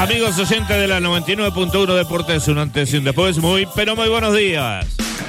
Amigos oyentes de la 99.1 Deportes, un antes y un después, muy buenos días.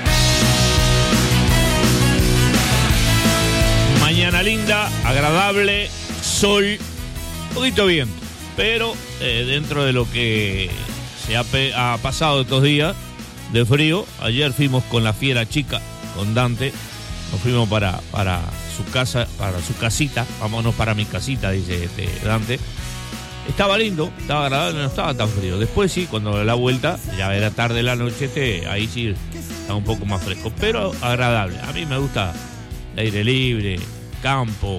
Mañana linda, agradable, sol, un poquito viento, pero dentro de lo que se ha pasado estos días de frío. Ayer fuimos con la fiera chica, con Dante, nos fuimos para su casa, para su casita, vámonos para mi casita, dice Dante. Estaba lindo, estaba agradable, no estaba tan frío. Después sí, cuando la vuelta, ya era tarde la noche, ahí sí estaba un poco más fresco, pero agradable. A mí me gusta el aire libre, campo,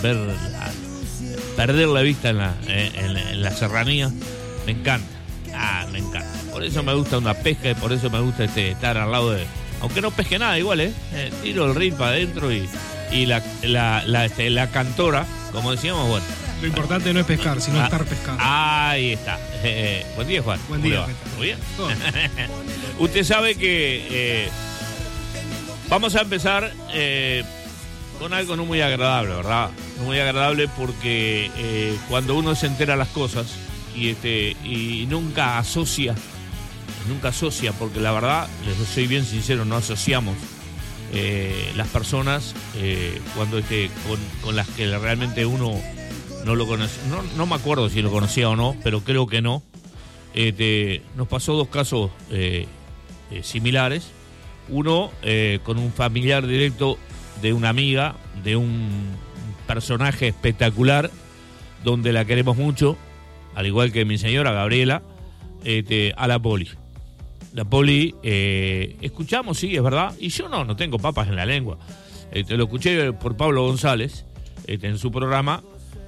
perder la vista en la serranía, me encanta. Me encanta. Por eso me gusta una pesca y por eso me gusta estar al lado de... Aunque no pesque nada, igual, tiro el reel para adentro y la cantora, como decíamos, bueno. Lo importante no es pescar, sino estar pescando. Ahí está. Buen día, Juan. Buen día. ¿Muy bien? Usted sabe que vamos a empezar con algo no muy agradable, ¿verdad? No muy agradable porque cuando uno se entera las cosas y nunca asocia, porque la verdad, les soy bien sincero, no asociamos las personas cuando con las que realmente uno no lo conoce. No me acuerdo si lo conocía o no, pero creo que no. Nos pasó dos casos similares. Uno con un familiar directo de una amiga, de un personaje espectacular, donde la queremos mucho, al igual que mi señora Gabriela, a la Poli. La Poli, escuchamos, sí, es verdad, y yo no tengo papas en la lengua. Lo escuché por Pablo González, en su programa,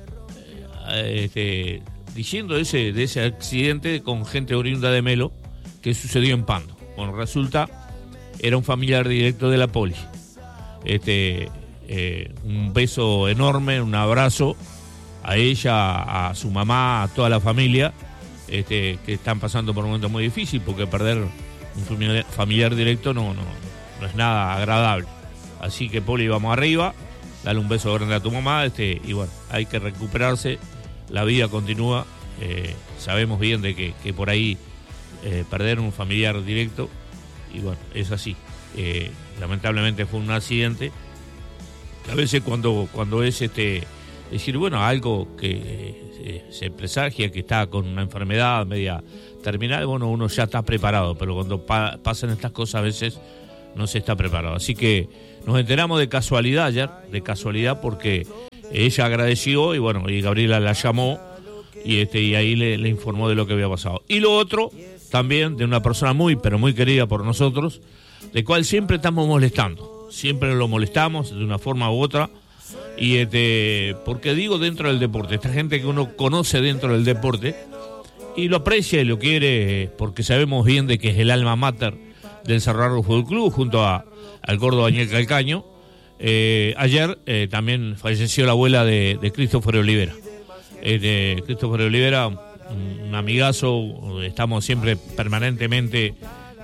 diciendo de ese accidente con gente oriunda de Melo que sucedió en Pando. Bueno, resulta, era un familiar directo de la Poli. Un beso enorme, un abrazo a ella, a su mamá, a toda la familia, que están pasando por un momento muy difícil, porque perder un familiar directo no es nada agradable. Así que, Poli, vamos arriba, dale un beso grande a tu mamá, y bueno, hay que recuperarse, la vida continúa, sabemos bien de que por ahí perder un familiar directo, y bueno, es así. Lamentablemente fue un accidente. A veces cuando es decir, bueno, algo que se presagia que está con una enfermedad media terminal, bueno, uno ya está preparado, pero cuando pasan estas cosas a veces no se está preparado. Así que nos enteramos de casualidad ayer, porque ella agradeció y bueno, y Gabriela la llamó y ahí le informó de lo que había pasado. Y lo otro, también de una persona muy, pero muy querida por nosotros, de cual siempre estamos molestando, siempre lo molestamos de una forma u otra, y porque digo dentro del deporte, esta gente que uno conoce dentro del deporte y lo aprecia y lo quiere, porque sabemos bien de que es el alma mater del Cerro Largo Fútbol Club junto al gordo Daniel Calcaño. Ayer también falleció la abuela de Christopher Olivera. Christopher Olivera, un amigazo, estamos siempre permanentemente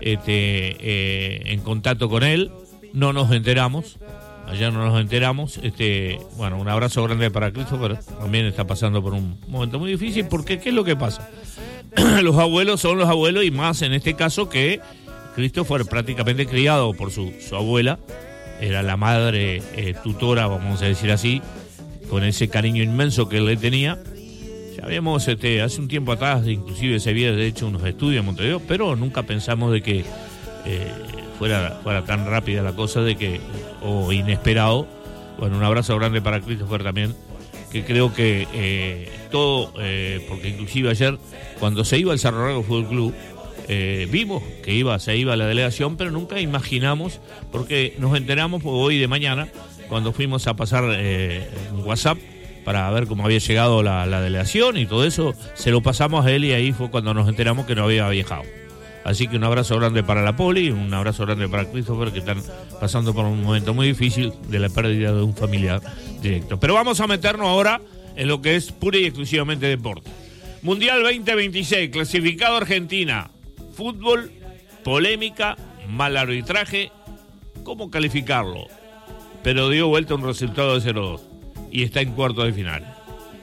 en contacto con él. No nos enteramos, ayer no nos enteramos. Bueno, un abrazo grande para Christopher, también está pasando por un momento muy difícil, porque ¿qué es lo que pasa? Los abuelos son los abuelos, y más en este caso que Christopher, prácticamente criado por su abuela, era la madre tutora, vamos a decir así, con ese cariño inmenso que él le tenía. Ya habíamos, hace un tiempo atrás, inclusive se había hecho unos estudios en Montevideo, pero nunca pensamos de que fuera tan rápida la cosa, o inesperado. Bueno, un abrazo grande para Christopher también, que creo que todo, porque inclusive ayer, cuando se iba al Cerro Largo Fútbol Club, vimos que se iba la delegación, pero nunca imaginamos, porque nos enteramos hoy de mañana, cuando fuimos a pasar un WhatsApp para ver cómo había llegado la delegación y todo eso, se lo pasamos a él y ahí fue cuando nos enteramos que no había viajado. Así que un abrazo grande para la Poli, un abrazo grande para Christopher, que están pasando por un momento muy difícil de la pérdida de un familiar directo. Pero vamos a meternos ahora en lo que es pura y exclusivamente deporte. Mundial 2026, clasificado Argentina. Fútbol, polémica, mal arbitraje. ¿Cómo calificarlo? Pero dio vuelta un resultado de 0-2 y está en cuartos de final.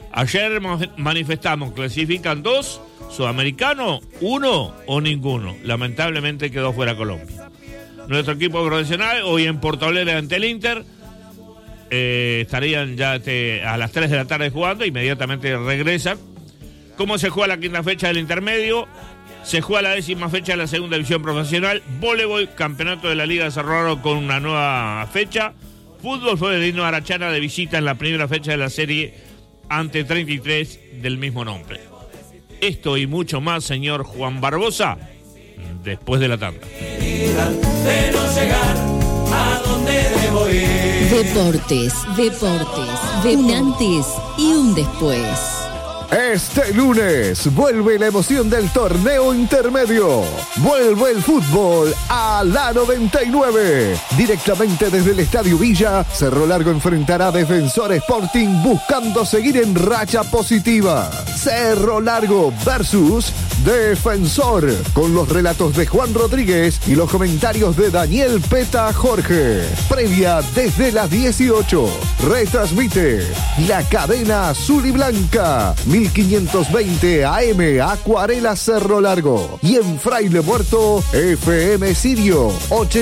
Ayer manifestamos, clasifican 2, Sudamericano 1 o ninguno. Lamentablemente quedó fuera Colombia. Nuestro equipo profesional hoy en Porto Alegre ante el Inter. Estarían ya a las 3 de la tarde jugando, inmediatamente regresan. ¿Cómo se juega la quinta fecha del intermedio? Se juega la 10ª fecha de la segunda división profesional. Voleibol, campeonato de la Liga de Cerro Largo con una nueva fecha. Fútbol femenino Arachana de visita en la primera fecha de la serie ante 33 del mismo nombre. Esto y mucho más, señor Juan Barbosa, después de la tanda. De no llegar a donde debo ir. Deportes, un antes y un después. Este lunes vuelve la emoción del torneo intermedio. Vuelve el fútbol a la 99. Directamente desde el Estadio Villa, Cerro Largo enfrentará a Defensor Sporting buscando seguir en racha positiva. Cerro Largo versus Defensor, con los relatos de Juan Rodríguez y los comentarios de Daniel Peta Jorge. Previa desde las 18. Retransmite la cadena azul y blanca. 1520 AM Acuarela Cerro Largo. Y en Fraile Muerto, FM Sirio 80.